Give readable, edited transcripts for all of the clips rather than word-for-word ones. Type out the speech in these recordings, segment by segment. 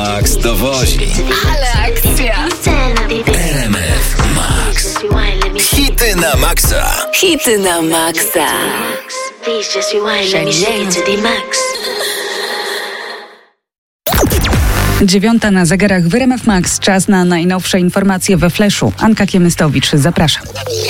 Max dowozi. Ale akcja! RMF Max. Hity na maksa. Hity na maksa. Dziewiąta na zegarach w RMF Max. Czas na najnowsze informacje we Flashu. Anka Kiemystowicz, zapraszam.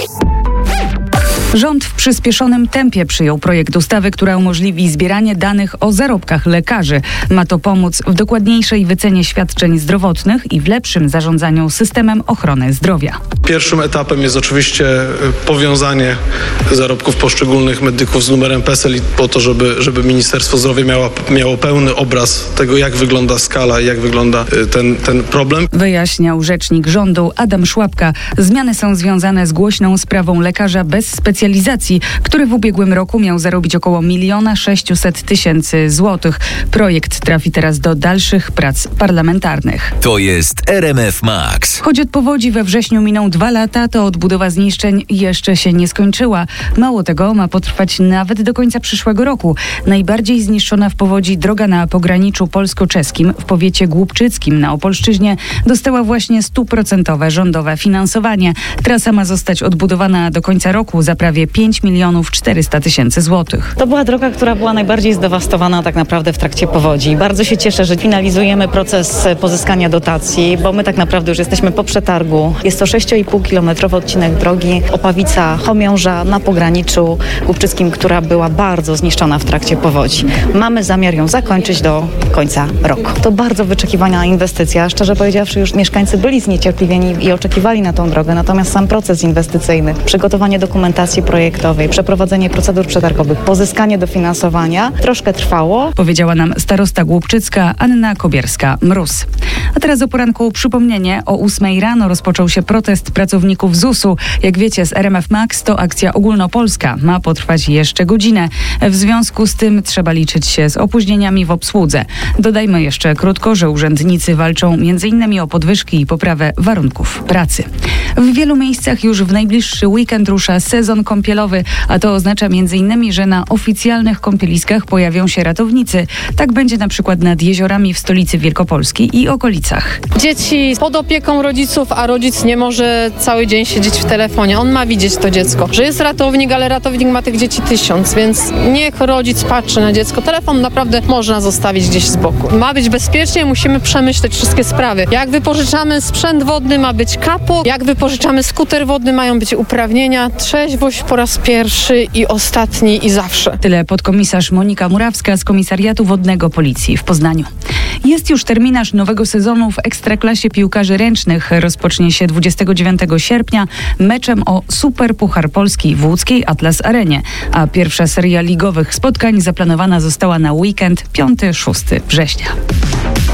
Rząd w przyspieszonym tempie przyjął projekt ustawy, która umożliwi zbieranie danych o zarobkach lekarzy. Ma to pomóc w dokładniejszej wycenie świadczeń zdrowotnych i w lepszym zarządzaniu systemem ochrony zdrowia. Pierwszym etapem jest oczywiście powiązanie zarobków poszczególnych medyków z numerem PESEL i po to, żeby Ministerstwo Zdrowia miało pełny obraz tego, jak wygląda skala i jak wygląda ten problem. Wyjaśniał rzecznik rządu Adam Szłapka. Zmiany są związane z głośną sprawą lekarza bez specjalizacji, który w ubiegłym roku miał zarobić około 1 600 000 złotych. Projekt trafi teraz do dalszych prac parlamentarnych. To jest RMF Max. Choć od powodzi we wrześniu miną 2 lata, to odbudowa zniszczeń jeszcze się nie skończyła. Mało tego, ma potrwać nawet do końca przyszłego roku. Najbardziej zniszczona w powodzi droga na pograniczu polsko-czeskim w powiecie głubczyckim na Opolszczyźnie dostała właśnie 100% rządowe finansowanie. Trasa ma zostać odbudowana do końca roku za prawie 5 400 000 złotych. To była droga, która była najbardziej zdewastowana tak naprawdę w trakcie powodzi. Bardzo się cieszę, że finalizujemy proces pozyskania dotacji, bo my tak naprawdę już jesteśmy po przetargu. Jest to 6,5-kilometrowy odcinek drogi Opawica-Chomiąża na pograniczu głubczyckim, która była bardzo zniszczona w trakcie powodzi. Mamy zamiar ją zakończyć do końca roku. To bardzo wyczekiwana inwestycja. Szczerze powiedziawszy, już mieszkańcy byli zniecierpliwieni i oczekiwali na tą drogę, natomiast sam proces inwestycyjny, przygotowanie dokumentacji projektowej, przeprowadzenie procedur przetargowych, pozyskanie dofinansowania troszkę trwało. Powiedziała nam starosta głubczycka Anna Kobierska-Mróz. A teraz o poranku przypomnienie. O 8 rano rozpoczął się protest pracowników ZUS-u. Jak wiecie, z RMF Max to akcja ogólnopolska. Ma potrwać jeszcze godzinę. W związku z tym trzeba liczyć się z opóźnieniami w obsłudze. Dodajmy jeszcze krótko, że urzędnicy walczą m.in. o podwyżki i poprawę warunków pracy. W wielu miejscach już w najbliższy weekend rusza sezon kąpielowy, a to oznacza m.in., że na oficjalnych kąpieliskach pojawią się ratownicy. Tak będzie na przykład nad jeziorami w stolicy Wielkopolski i okolicach. Dzieci pod opieką rodziców, a rodzic nie może cały dzień siedzieć w telefonie. On ma widzieć to dziecko. Że jest ratownik, ale ratownik ma tych dzieci 1000, więc niech rodzic patrzy na dziecko. Telefon naprawdę można zostawić gdzieś z boku. Ma być bezpiecznie, musimy przemyśleć wszystkie sprawy. Jak wypożyczamy sprzęt wodny, ma być kapo. Jak wypożyczamy skuter wodny, mają być uprawnienia. Trzeźwość po raz pierwszy i ostatni i zawsze. Tyle podkomisarz Monika Murawska z Komisariatu Wodnego Policji w Poznaniu. Jest już terminarz nowego sezonu w Ekstraklasie piłkarzy ręcznych. Rozpocznie się 29 sierpnia meczem o Super Puchar Polski w łódzkiej Atlas Arenie, a pierwsza seria ligowych spotkań zaplanowana została na weekend 5-6 września.